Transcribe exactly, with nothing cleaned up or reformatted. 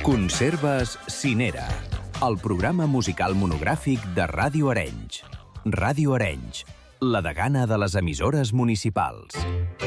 Conserves Cinera, el programa musical monogràfic de Ràdio Arenys. Ràdio Arenys, la degana de les emissores municipals.